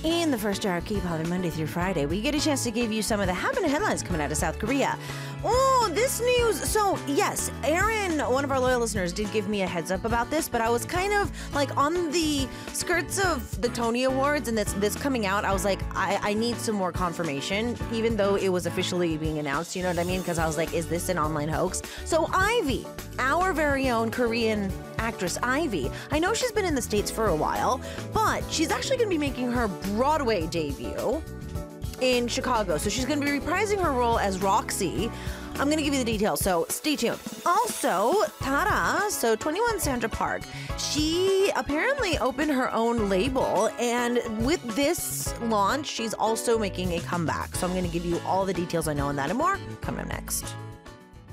In the first hour, K-pop on Monday through Friday, we get a chance to give you some of the happening headlines coming out of South Korea. Oh, this news. So, yes, Aaron, one of our loyal listeners, did give me a heads up about this, but I was kind of like on the skirts of the Tony Awards and this coming out. I was like, I need some more confirmation, even though it was officially being announced. You know what I mean? Because I was like, is this an online hoax? So, Ivy, our very own Korean actress Ivy. I know she's been in the States for a while, but she's actually going to be making her Broadway debut in Chicago. So she's going to be reprising her role as Roxy. I'm going to give you the details, so stay tuned. Also, Tara, so 21 Sandra Park, she apparently opened her own label, and with this launch, she's also making a comeback. So I'm going to give you all the details I know on that and more coming up next.